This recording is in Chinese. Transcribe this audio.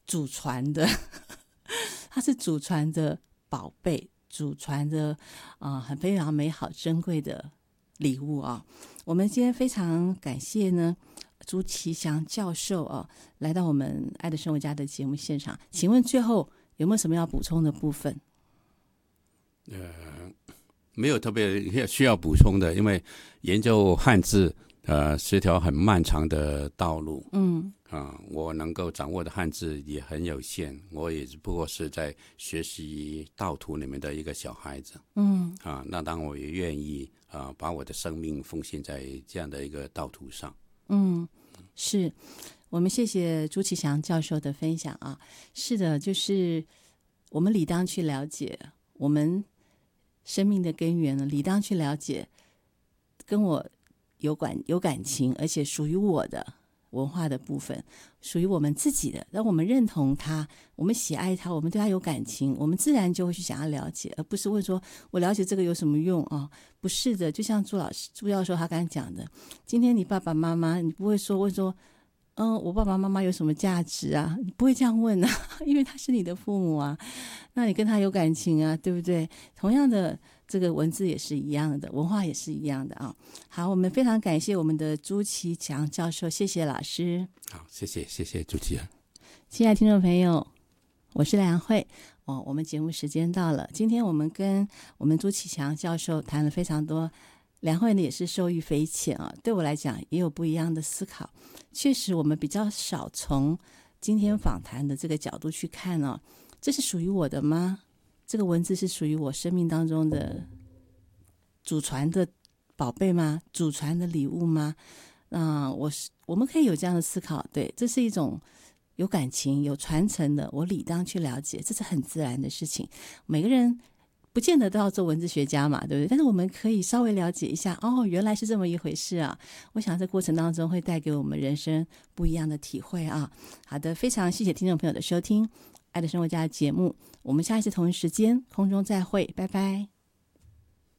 祖传的它是祖传的宝贝，祖传的很非常美好珍贵的礼物啊。我们今天非常感谢呢朱其祥教授来到我们爱的生活家的节目现场。请问最后有没有什么要补充的部分？ 没有特别需要补充的，因为研究汉字是条很漫长的道路。我能够掌握的汉字也很有限，我也只不过是在学习道途里面的一个小孩子。那当然我也愿意把我的生命奉献在这样的一个道途上。 是，我们谢谢朱其祥教授的分享啊。是的，就是我们理当去了解我们生命的根源呢，理当去了解跟我有感情而且属于我的文化的部分，属于我们自己的，让我们认同它，我们喜爱它，我们对它有感情，我们自然就会去想要了解，而不是问说我了解这个有什么用啊？不是的，就像朱教授他刚才讲的，今天你爸爸妈妈，你不会问说我爸爸妈妈有什么价值啊？你不会这样问啊，因为他是你的父母啊，那你跟他有感情啊，对不对？同样的，这个文字也是一样的，文化也是一样的啊。好，我们非常感谢我们的朱其祥教授，谢谢老师。 好，谢谢主持人。 亲爱的听众朋友，我是梁慧。我们节目时间到了，今天我们跟我们朱其祥教授谈了非常多。梁慧呢也是受益匪浅啊，对我来讲也有不一样的思考。确实我们比较少从今天访谈的这个角度去看这是属于我的吗？这个文字是属于我生命当中的祖传的宝贝吗？祖传的礼物吗？我们可以有这样的思考，对，这是一种有感情有传承的，我理当去了解，这是很自然的事情。每个人不见得都要做文字学家嘛，对不对？但是我们可以稍微了解一下，原来是这么一回事啊。我想这过程当中会带给我们人生不一样的体会啊。好的，非常谢谢听众朋友的收听爱的生活家的节目，我们下一次同一时间空中再会，拜拜。